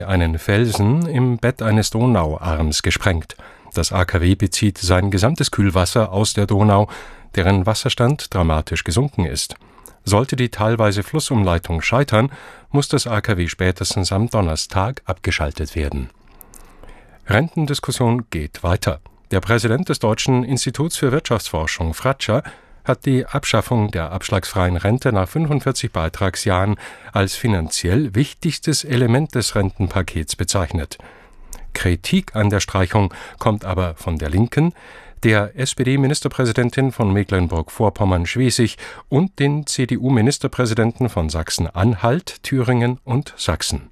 einen Felsen im Bett eines Donauarms gesprengt. Das AKW bezieht sein gesamtes Kühlwasser aus der Donau, deren Wasserstand dramatisch gesunken ist. Sollte die teilweise Flussumleitung scheitern, muss das AKW spätestens am Donnerstag abgeschaltet werden. Rentendiskussion geht weiter. Der Präsident des Deutschen Instituts für Wirtschaftsforschung, Fratscher, hat die Abschaffung der abschlagsfreien Rente nach 45 Beitragsjahren als finanziell wichtigstes Element des Rentenpakets bezeichnet. Kritik an der Streichung kommt aber von der Linken, der SPD-Ministerpräsidentin von Mecklenburg-Vorpommern-Schwesig und den CDU-Ministerpräsidenten von Sachsen-Anhalt, Thüringen und Sachsen.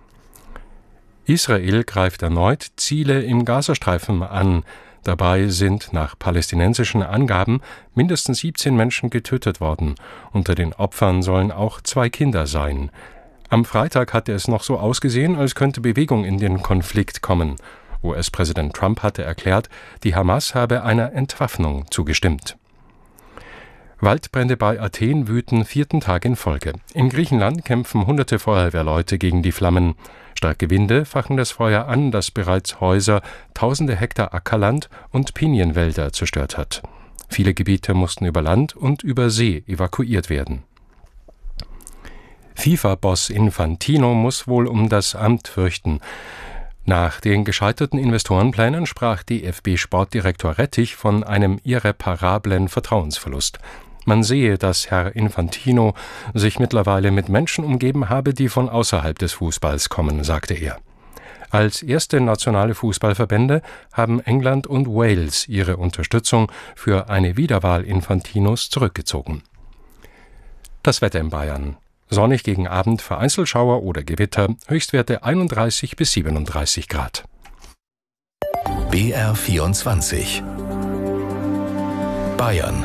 Israel greift erneut Ziele im Gazastreifen an. Dabei sind nach palästinensischen Angaben mindestens 17 Menschen getötet worden. Unter den Opfern sollen auch 2 Kinder sein. Am Freitag hatte es noch so ausgesehen, als könnte Bewegung in den Konflikt kommen. US-Präsident Trump hatte erklärt, die Hamas habe einer Entwaffnung zugestimmt. Waldbrände bei Athen wüten 4. Tag in Folge. In Griechenland kämpfen hunderte Feuerwehrleute gegen die Flammen. Starke Winde fachen das Feuer an, das bereits Häuser, tausende Hektar Ackerland und Pinienwälder zerstört hat. Viele Gebiete mussten über Land und über See evakuiert werden. FIFA-Boss Infantino muss wohl um das Amt fürchten. Nach den gescheiterten Investorenplänen sprach DFB-Sportdirektor Rettich von einem irreparablen Vertrauensverlust. Man sehe, dass Herr Infantino sich mittlerweile mit Menschen umgeben habe, die von außerhalb des Fußballs kommen, sagte er. Als erste nationale Fußballverbände haben England und Wales ihre Unterstützung für eine Wiederwahl Infantinos zurückgezogen. Das Wetter in Bayern. Sonnig gegen Abend, vereinzelt Schauer oder Gewitter, Höchstwerte 31 bis 37 Grad. BR24 Bayern.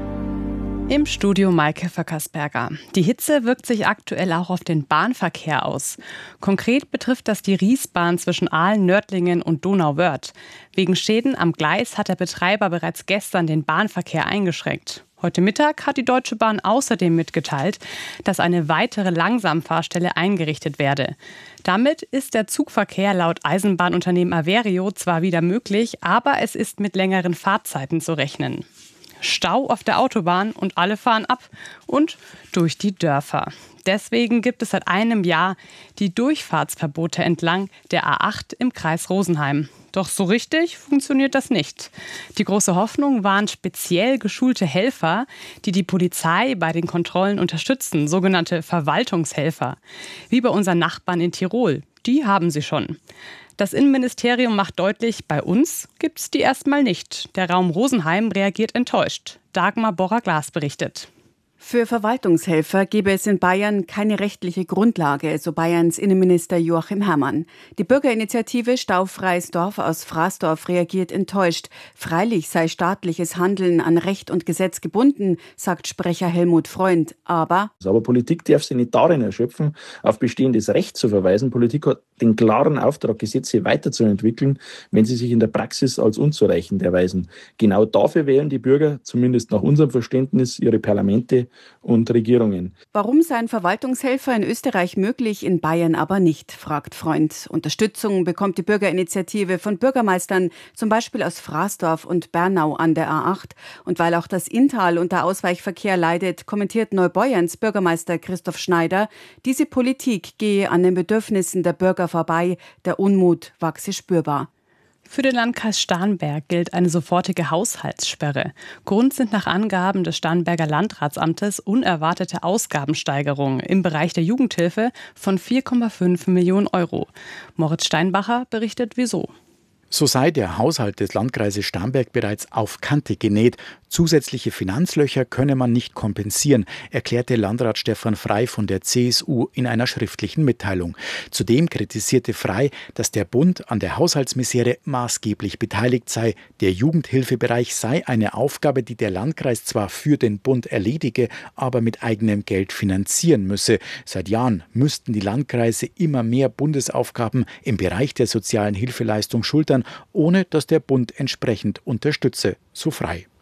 Im Studio Maike Föckersberger. Die Hitze wirkt sich aktuell auch auf den Bahnverkehr aus. Konkret betrifft das die Riesbahn zwischen Aalen, Nördlingen und Donauwörth. Wegen Schäden am Gleis hat der Betreiber bereits gestern den Bahnverkehr eingeschränkt. Heute Mittag hat die Deutsche Bahn außerdem mitgeteilt, dass eine weitere Langsamfahrstelle eingerichtet werde. Damit ist der Zugverkehr laut Eisenbahnunternehmen Averio zwar wieder möglich, aber es ist mit längeren Fahrzeiten zu rechnen. Stau auf der Autobahn und alle fahren ab und durch die Dörfer. Deswegen gibt es seit einem Jahr die Durchfahrtsverbote entlang der A8 im Kreis Rosenheim. Doch so richtig funktioniert das nicht. Die große Hoffnung waren speziell geschulte Helfer, die die Polizei bei den Kontrollen unterstützen, sogenannte Verwaltungshelfer. Wie bei unseren Nachbarn in Tirol. Die haben sie schon. Das Innenministerium macht deutlich, bei uns gibt's die erstmal nicht. Der Raum Rosenheim reagiert enttäuscht. Dagmar Borrer-Glas berichtet. Für Verwaltungshelfer gebe es in Bayern keine rechtliche Grundlage, so Bayerns Innenminister Joachim Herrmann. Die Bürgerinitiative Staufreies Dorf aus Fraßdorf reagiert enttäuscht. Freilich sei staatliches Handeln an Recht und Gesetz gebunden, sagt Sprecher Helmut Freund. Aber Politik darf sich nicht darin erschöpfen, auf bestehendes Recht zu verweisen. Politik hat den klaren Auftrag, Gesetze weiterzuentwickeln, wenn sie sich in der Praxis als unzureichend erweisen. Genau dafür wählen die Bürger, zumindest nach unserem Verständnis, ihre Parlamente und Regierungen. Warum seien Verwaltungshelfer in Österreich möglich, in Bayern aber nicht, fragt Freund. Unterstützung bekommt die Bürgerinitiative von Bürgermeistern, zum Beispiel aus Fraßdorf und Bernau an der A8. Und weil auch das Inntal unter Ausweichverkehr leidet, kommentiert Neubeuerns Bürgermeister Christoph Schneider, diese Politik gehe an den Bedürfnissen der Bürger vorbei, der Unmut wachse spürbar. Für den Landkreis Starnberg gilt eine sofortige Haushaltssperre. Grund sind nach Angaben des Starnberger Landratsamtes unerwartete Ausgabensteigerungen im Bereich der Jugendhilfe von 4,5 Millionen Euro. Moritz Steinbacher berichtet, wieso. So sei der Haushalt des Landkreises Starnberg bereits auf Kante genäht. Zusätzliche Finanzlöcher könne man nicht kompensieren, erklärte Landrat Stefan Frey von der CSU in einer schriftlichen Mitteilung. Zudem kritisierte Frey, dass der Bund an der Haushaltsmisere maßgeblich beteiligt sei. Der Jugendhilfebereich sei eine Aufgabe, die der Landkreis zwar für den Bund erledige, aber mit eigenem Geld finanzieren müsse. Seit Jahren müssten die Landkreise immer mehr Bundesaufgaben im Bereich der sozialen Hilfeleistung schultern, ohne dass der Bund entsprechend unterstütze, so Frey.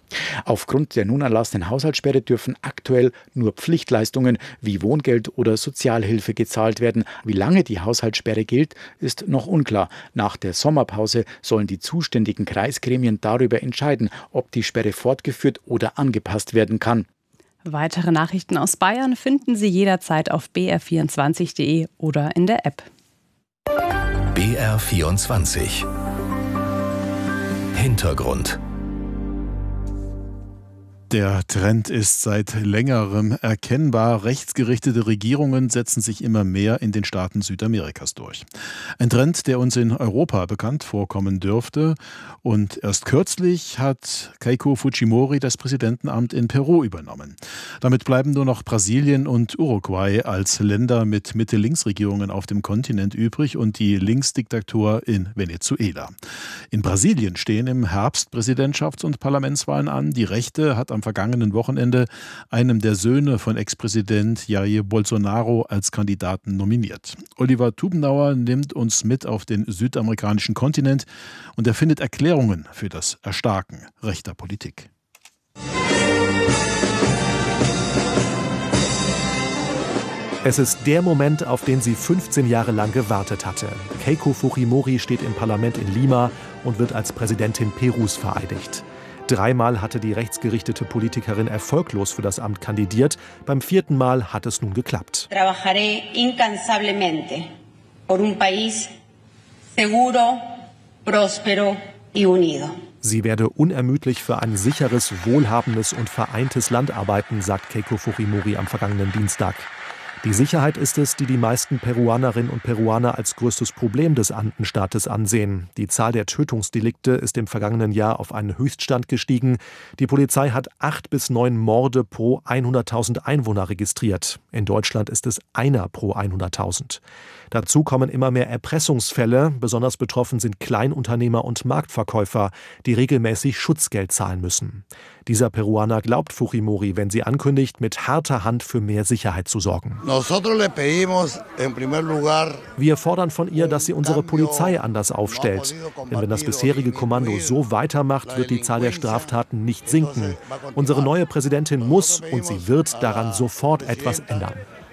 Aufgrund der nun erlassenen Haushaltssperre dürfen aktuell nur Pflichtleistungen wie Wohngeld oder Sozialhilfe gezahlt werden. Wie lange die Haushaltssperre gilt, ist noch unklar. Nach der Sommerpause sollen die zuständigen Kreisgremien darüber entscheiden, ob die Sperre fortgeführt oder angepasst werden kann. Weitere Nachrichten aus Bayern finden Sie jederzeit auf br24.de oder in der App. BR24 Hintergrund. Der Trend ist seit längerem erkennbar. Rechtsgerichtete Regierungen setzen sich immer mehr in den Staaten Südamerikas durch. Ein Trend, der uns in Europa bekannt vorkommen dürfte. Und erst kürzlich hat Keiko Fujimori das Präsidentenamt in Peru übernommen. Damit bleiben nur noch Brasilien und Uruguay als Länder mit Mitte-Links-Regierungen auf dem Kontinent übrig und die Linksdiktatur in Venezuela. In Brasilien stehen im Herbst Präsidentschafts- und Parlamentswahlen an. Die Rechte hat am vergangenen Wochenende einem der Söhne von Ex-Präsident Jair Bolsonaro als Kandidaten nominiert. Oliver Tubenauer nimmt uns mit auf den südamerikanischen Kontinent und er findet Erklärungen für das Erstarken rechter Politik. Es ist der Moment, auf den sie 15 Jahre lang gewartet hatte. Keiko Fujimori steht im Parlament in Lima und wird als Präsidentin Perus vereidigt. 3-mal hatte die rechtsgerichtete Politikerin erfolglos für das Amt kandidiert. Beim 4. Mal hat es nun geklappt. Trabajaré incansablemente por un país seguro, próspero y unido. Sie werde unermüdlich für ein sicheres, wohlhabendes und vereintes Land arbeiten, sagt Keiko Fujimori am vergangenen Dienstag. Die Sicherheit ist es, die die meisten Peruanerinnen und Peruaner als größtes Problem des Andenstaates ansehen. Die Zahl der Tötungsdelikte ist im vergangenen Jahr auf einen Höchststand gestiegen. Die Polizei hat 8 bis 9 Morde pro 100.000 Einwohner registriert. In Deutschland ist es einer pro 100.000. Dazu kommen immer mehr Erpressungsfälle. Besonders betroffen sind Kleinunternehmer und Marktverkäufer, die regelmäßig Schutzgeld zahlen müssen. Dieser Peruaner glaubt Fujimori, wenn sie ankündigt, mit harter Hand für mehr Sicherheit zu sorgen. Wir fordern von ihr, dass sie unsere Polizei anders aufstellt. Denn wenn das bisherige Kommando so weitermacht, wird die Zahl der Straftaten nicht sinken. Unsere neue Präsidentin muss und sie wird daran sofort etwas ändern.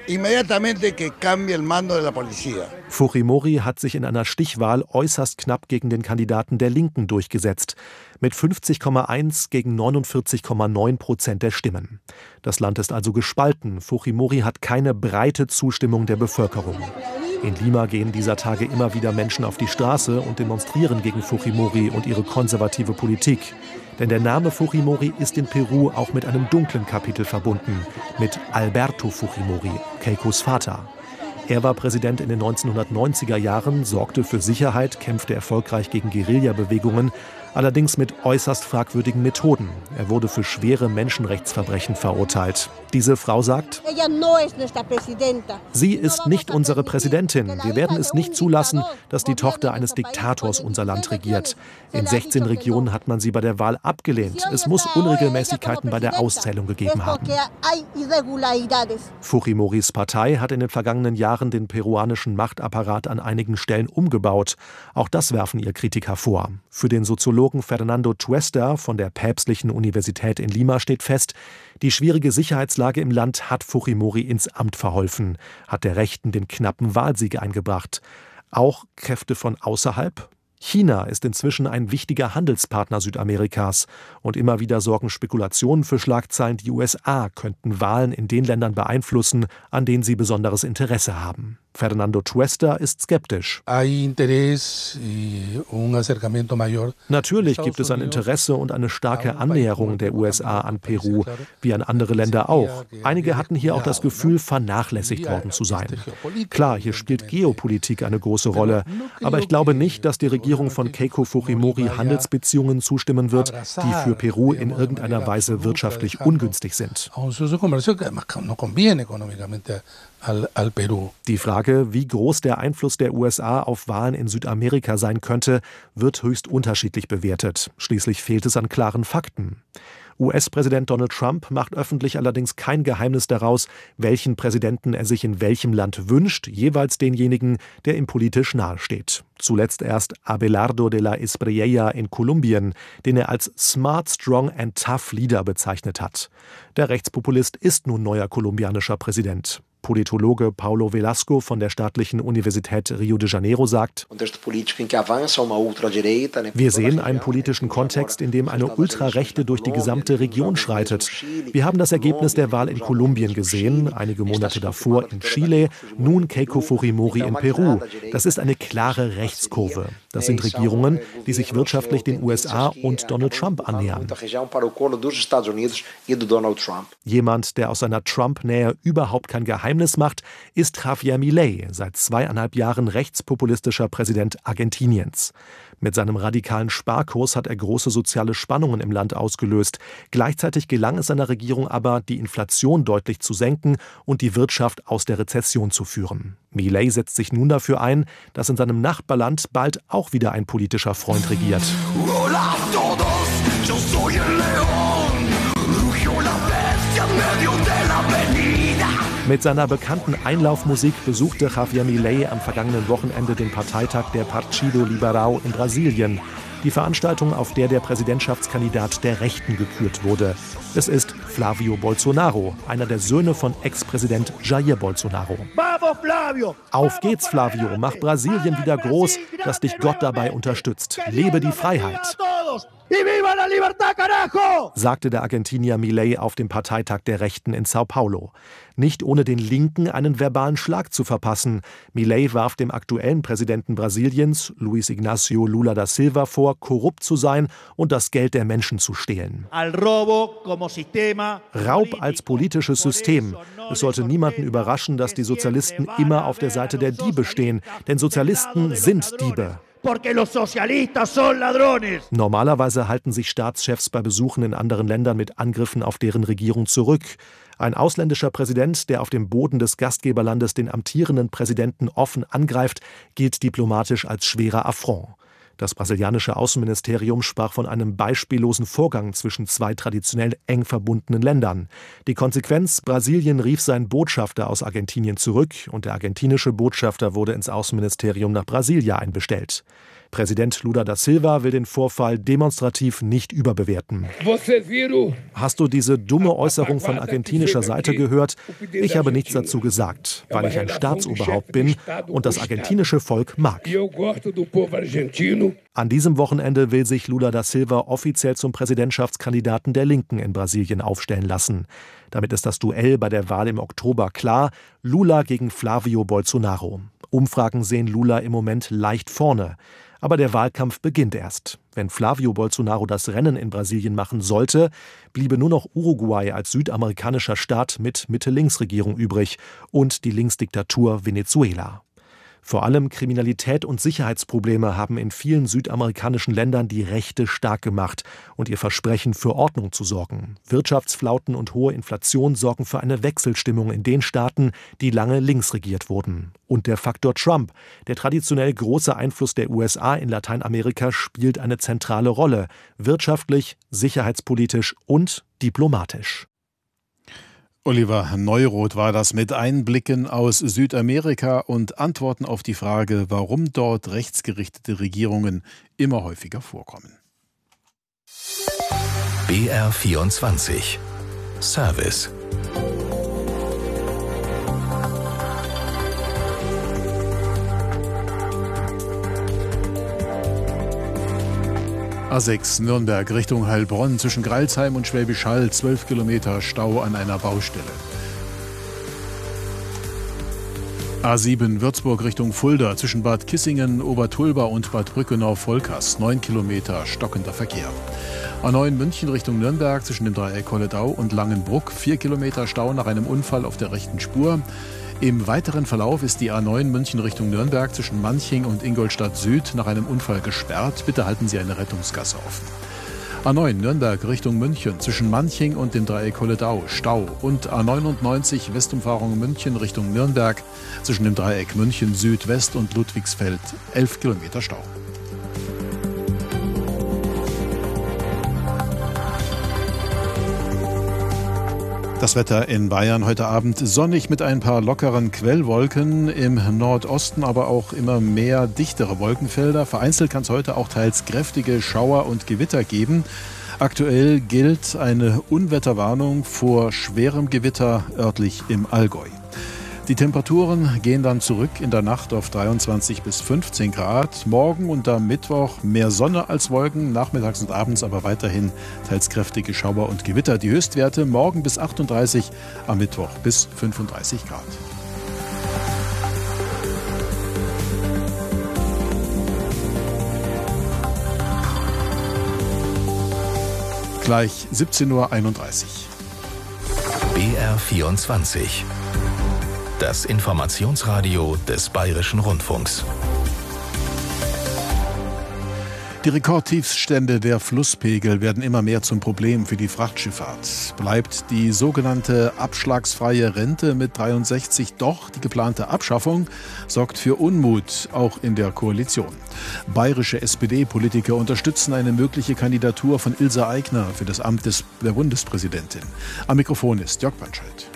Fujimori hat sich in einer Stichwahl äußerst knapp gegen den Kandidaten der Linken durchgesetzt. Mit 50,1 gegen 49,9% der Stimmen. Das Land ist also gespalten. Fujimori hat keine breite Zustimmung der Bevölkerung. In Lima gehen dieser Tage immer wieder Menschen auf die Straße und demonstrieren gegen Fujimori und ihre konservative Politik. Denn der Name Fujimori ist in Peru auch mit einem dunklen Kapitel verbunden, mit Alberto Fujimori, Keikos Vater. Er war Präsident in den 1990er Jahren, sorgte für Sicherheit, kämpfte erfolgreich gegen Guerillabewegungen, allerdings mit äußerst fragwürdigen Methoden. Er wurde für schwere Menschenrechtsverbrechen verurteilt. Diese Frau sagt, sie ist nicht unsere Präsidentin. Wir werden es nicht zulassen, dass die Tochter eines Diktators unser Land regiert. In 16 Regionen hat man sie bei der Wahl abgelehnt. Es muss Unregelmäßigkeiten bei der Auszählung gegeben haben. Fujimoris Partei hat in den vergangenen Jahren den peruanischen Machtapparat an einigen Stellen umgebaut. Auch das werfen ihr Kritiker vor. Für den Soziologen Fernando Tuesta von der Päpstlichen Universität in Lima steht fest, die schwierige Sicherheitslage im Land hat Fujimori ins Amt verholfen, hat der Rechten den knappen Wahlsieg eingebracht. Auch Kräfte von außerhalb? China ist inzwischen ein wichtiger Handelspartner Südamerikas und immer wieder sorgen Spekulationen für Schlagzeilen, die USA könnten Wahlen in den Ländern beeinflussen, an denen sie besonderes Interesse haben. Fernando Tuesta ist skeptisch. Natürlich gibt es ein Interesse und eine starke Annäherung der USA an Peru, wie an andere Länder auch. Einige hatten hier auch das Gefühl, vernachlässigt worden zu sein. Klar, hier spielt Geopolitik eine große Rolle, aber ich glaube nicht, dass die Regierung von Keiko Fujimori Handelsbeziehungen zustimmen wird, die für Peru in irgendeiner Weise wirtschaftlich ungünstig sind. Die Frage Frage, wie groß der Einfluss der USA auf Wahlen in Südamerika sein könnte, wird höchst unterschiedlich bewertet. Schließlich fehlt es an klaren Fakten. US-Präsident Donald Trump macht öffentlich allerdings kein Geheimnis daraus, welchen Präsidenten er sich in welchem Land wünscht, jeweils denjenigen, der ihm politisch nahesteht. Zuletzt erst Abelardo de la Espriella in Kolumbien, den er als Smart, Strong and Tough Leader bezeichnet hat. Der Rechtspopulist ist nun neuer kolumbianischer Präsident. Politologe Paulo Velasco von der Staatlichen Universität Rio de Janeiro sagt: Wir sehen einen politischen Kontext, in dem eine Ultrarechte durch die gesamte Region schreitet. Wir haben das Ergebnis der Wahl in Kolumbien gesehen, einige Monate davor in Chile, nun Keiko Fujimori in Peru. Das ist eine klare Rechtskurve. Das sind Regierungen, die sich wirtschaftlich den USA und Donald Trump annähern. Jemand, der aus seiner Trump-Nähe überhaupt kein Geheimnis macht, ist Javier Milei, seit 2,5 Jahren rechtspopulistischer Präsident Argentiniens. Mit seinem radikalen Sparkurs hat er große soziale Spannungen im Land ausgelöst. Gleichzeitig gelang es seiner Regierung aber, die Inflation deutlich zu senken und die Wirtschaft aus der Rezession zu führen. Milei setzt sich nun dafür ein, dass in seinem Nachbarland bald auch wieder ein politischer Freund regiert. Mit seiner bekannten Einlaufmusik besuchte Javier Milei am vergangenen Wochenende den Parteitag der Partido Liberal in Brasilien. Die Veranstaltung, auf der der Präsidentschaftskandidat der Rechten gekürt wurde. Es ist Flavio Bolsonaro, einer der Söhne von Ex-Präsident Jair Bolsonaro. Auf geht's, Flavio, mach Brasilien wieder groß, dass dich Gott dabei unterstützt. Lebe die Freiheit, sagte der Argentinier Milei auf dem Parteitag der Rechten in Sao Paulo. Nicht ohne den Linken einen verbalen Schlag zu verpassen. Milei warf dem aktuellen Präsidenten Brasiliens, Luiz Inácio Lula da Silva, vor, korrupt zu sein und das Geld der Menschen zu stehlen. Raub als politisches System. Es sollte niemanden überraschen, dass die Sozialisten immer auf der Seite der Diebe stehen, denn Sozialisten sind Diebe. Normalerweise halten sich Staatschefs bei Besuchen in anderen Ländern mit Angriffen auf deren Regierung zurück. Ein ausländischer Präsident, der auf dem Boden des Gastgeberlandes den amtierenden Präsidenten offen angreift, gilt diplomatisch als schwerer Affront. Das brasilianische Außenministerium sprach von einem beispiellosen Vorgang zwischen zwei traditionell eng verbundenen Ländern. Die Konsequenz: Brasilien rief seinen Botschafter aus Argentinien zurück und der argentinische Botschafter wurde ins Außenministerium nach Brasilia einbestellt. Präsident Lula da Silva will den Vorfall demonstrativ nicht überbewerten. Hast du diese dumme Äußerung von argentinischer Seite gehört? Ich habe nichts dazu gesagt, weil ich ein Staatsoberhaupt bin und das argentinische Volk mag. An diesem Wochenende will sich Lula da Silva offiziell zum Präsidentschaftskandidaten der Linken in Brasilien aufstellen lassen. Damit ist das Duell bei der Wahl im Oktober klar: Lula gegen Flavio Bolsonaro. Umfragen sehen Lula im Moment leicht vorne. Aber der Wahlkampf beginnt erst. Wenn Flavio Bolsonaro das Rennen in Brasilien machen sollte, bliebe nur noch Uruguay als südamerikanischer Staat mit Mitte-Links-Regierung übrig und die Linksdiktatur Venezuela. Vor allem Kriminalität und Sicherheitsprobleme haben in vielen südamerikanischen Ländern die Rechte stark gemacht und ihr Versprechen, für Ordnung zu sorgen. Wirtschaftsflauten und hohe Inflation sorgen für eine Wechselstimmung in den Staaten, die lange links regiert wurden. Und der Faktor Trump, der traditionell große Einfluss der USA in Lateinamerika, spielt eine zentrale Rolle, wirtschaftlich, sicherheitspolitisch und diplomatisch. Oliver Neuroth war das mit Einblicken aus Südamerika und Antworten auf die Frage, warum dort rechtsgerichtete Regierungen immer häufiger vorkommen. BR24 Service. A6 Nürnberg Richtung Heilbronn zwischen Greilsheim und Schwäbisch Hall 12 Kilometer Stau an einer Baustelle. A7 Würzburg Richtung Fulda zwischen Bad Kissingen, Obertulba und Bad Brückenau-Volkers 9 Kilometer stockender Verkehr. A9 München Richtung Nürnberg zwischen dem Dreieck Holledau und Langenbruck 4 Kilometer Stau nach einem Unfall auf der rechten Spur. Im weiteren Verlauf ist die A9 München Richtung Nürnberg zwischen Manching und Ingolstadt Süd nach einem Unfall gesperrt. Bitte halten Sie eine Rettungsgasse offen. A9 Nürnberg Richtung München zwischen Manching und dem Dreieck Holledau Stau und A99 Westumfahrung München Richtung Nürnberg zwischen dem Dreieck München Südwest und Ludwigsfeld 11 Kilometer Stau. Das Wetter in Bayern heute Abend sonnig mit ein paar lockeren Quellwolken, im Nordosten aber auch immer mehr dichtere Wolkenfelder. Vereinzelt kann es heute auch teils kräftige Schauer und Gewitter geben. Aktuell gilt eine Unwetterwarnung vor schwerem Gewitter örtlich im Allgäu. Die Temperaturen gehen dann zurück in der Nacht auf 23 bis 15 Grad. Morgen und am Mittwoch mehr Sonne als Wolken, nachmittags und abends aber weiterhin teils kräftige Schauer und Gewitter. Die Höchstwerte morgen bis 38, am Mittwoch bis 35 Grad. Gleich 17:31 Uhr. BR24. Das Informationsradio des Bayerischen Rundfunks. Die Rekordtiefstände der Flusspegel werden immer mehr zum Problem für die Frachtschifffahrt. Bleibt die sogenannte abschlagsfreie Rente mit 63 doch, die geplante Abschaffung sorgt für Unmut, auch in der Koalition. Bayerische SPD-Politiker unterstützen eine mögliche Kandidatur von Ilse Aigner für das Amt der Bundespräsidentin. Am Mikrofon ist Jörg Banschelt.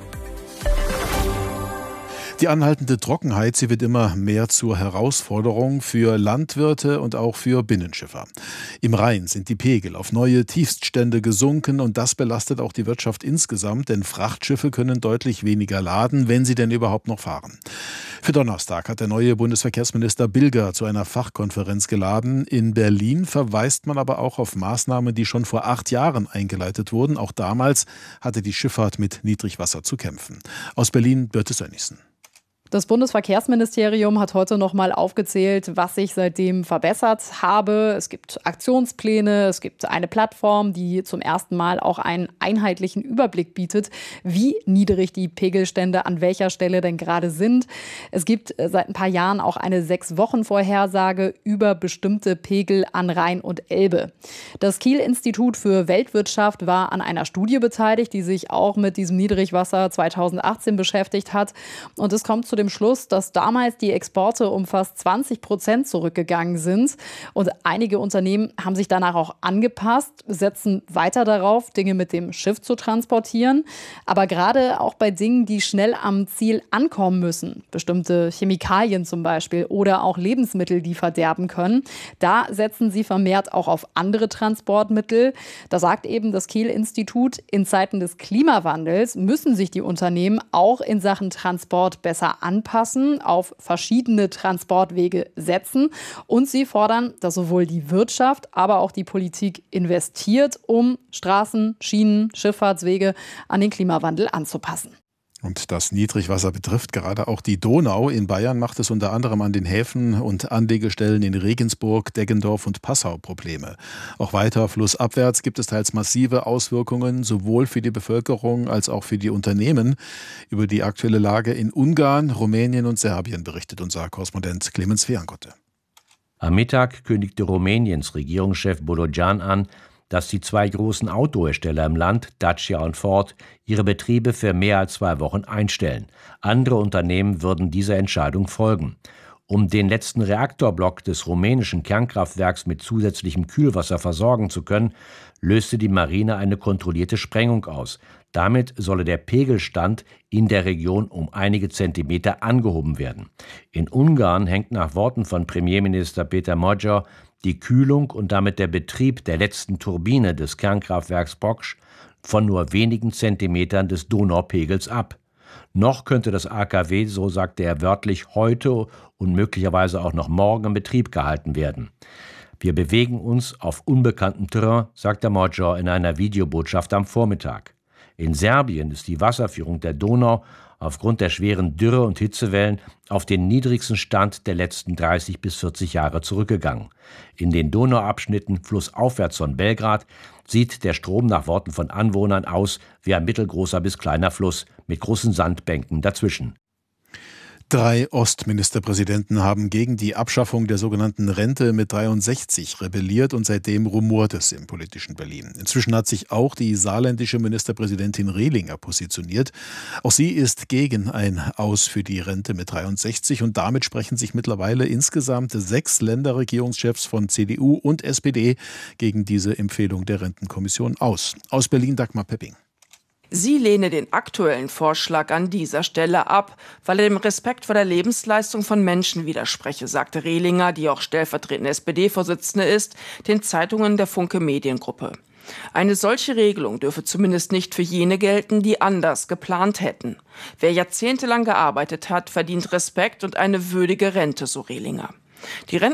Die anhaltende Trockenheit, sie wird immer mehr zur Herausforderung für Landwirte und auch für Binnenschiffer. Im Rhein sind die Pegel auf neue Tiefststände gesunken und das belastet auch die Wirtschaft insgesamt, denn Frachtschiffe können deutlich weniger laden, wenn sie denn überhaupt noch fahren. Für Donnerstag hat der neue Bundesverkehrsminister Bilger zu einer Fachkonferenz geladen. In Berlin verweist man aber auch auf Maßnahmen, die schon vor 8 Jahren eingeleitet wurden. Auch damals hatte die Schifffahrt mit Niedrigwasser zu kämpfen. Aus Berlin, Birte Sönnigsen. Das Bundesverkehrsministerium hat heute noch mal aufgezählt, was sich seitdem verbessert habe. Es gibt Aktionspläne, es gibt eine Plattform, die zum ersten Mal auch einen einheitlichen Überblick bietet, wie niedrig die Pegelstände an welcher Stelle denn gerade sind. Es gibt seit ein paar Jahren auch eine 6-Wochen-Vorhersage über bestimmte Pegel an Rhein und Elbe. Das Kiel-Institut für Weltwirtschaft war an einer Studie beteiligt, die sich auch mit diesem Niedrigwasser 2018 beschäftigt hat. Und es kommt zu dem Schluss, dass damals die Exporte um fast 20% zurückgegangen sind. Und einige Unternehmen haben sich danach auch angepasst, setzen weiter darauf, Dinge mit dem Schiff zu transportieren. Aber gerade auch bei Dingen, die schnell am Ziel ankommen müssen, bestimmte Chemikalien zum Beispiel oder auch Lebensmittel, die verderben können, da setzen sie vermehrt auch auf andere Transportmittel. Da sagt eben das Kiel-Institut, in Zeiten des Klimawandels müssen sich die Unternehmen auch in Sachen Transport besser anpassen, auf verschiedene Transportwege setzen und sie fordern, dass sowohl die Wirtschaft, aber auch die Politik investiert, um Straßen, Schienen, Schifffahrtswege an den Klimawandel anzupassen. Und das Niedrigwasser betrifft gerade auch die Donau. In Bayern macht es unter anderem an den Häfen und Anlegestellen in Regensburg, Deggendorf und Passau Probleme. Auch weiter flussabwärts gibt es teils massive Auswirkungen, sowohl für die Bevölkerung als auch für die Unternehmen. Über die aktuelle Lage in Ungarn, Rumänien und Serbien berichtet unser Korrespondent Clemens Feangotte. Am Mittag kündigte Rumäniens Regierungschef Bodogan an, dass die 2 großen Autohersteller im Land, Dacia und Ford, ihre Betriebe für mehr als 2 Wochen einstellen. Andere Unternehmen würden dieser Entscheidung folgen. Um den letzten Reaktorblock des rumänischen Kernkraftwerks mit zusätzlichem Kühlwasser versorgen zu können, löste die Marine eine kontrollierte Sprengung aus. Damit solle der Pegelstand in der Region um einige Zentimeter angehoben werden. In Ungarn hängt nach Worten von Premierminister Peter Magyar die Kühlung und damit der Betrieb der letzten Turbine des Kernkraftwerks Poksch von nur wenigen Zentimetern des Donaupegels ab. Noch könnte das AKW, so sagte er wörtlich, heute und möglicherweise auch noch morgen in Betrieb gehalten werden. Wir bewegen uns auf unbekanntem Terrain, sagte Magyar in einer Videobotschaft am Vormittag. In Serbien ist die Wasserführung der Donau aufgrund der schweren Dürre- und Hitzewellen auf den niedrigsten Stand der letzten 30 bis 40 Jahre zurückgegangen. In den Donauabschnitten flussaufwärts von Belgrad sieht der Strom nach Worten von Anwohnern aus wie ein mittelgroßer bis kleiner Fluss mit großen Sandbänken dazwischen. 3 Ostministerpräsidenten haben gegen die Abschaffung der sogenannten Rente mit 63 rebelliert und seitdem rumort es im politischen Berlin. Inzwischen hat sich auch die saarländische Ministerpräsidentin Rehlinger positioniert. Auch sie ist gegen ein Aus für die Rente mit 63 und damit sprechen sich mittlerweile insgesamt 6 Länderregierungschefs von CDU und SPD gegen diese Empfehlung der Rentenkommission aus. Aus Berlin Dagmar Pepping. Sie lehne den aktuellen Vorschlag an dieser Stelle ab, weil er dem Respekt vor der Lebensleistung von Menschen widerspreche, sagte Rehlinger, die auch stellvertretende SPD-Vorsitzende ist, den Zeitungen der Funke Mediengruppe. Eine solche Regelung dürfe zumindest nicht für jene gelten, die anders geplant hätten. Wer jahrzehntelang gearbeitet hat, verdient Respekt und eine würdige Rente, so Rehlinger. Die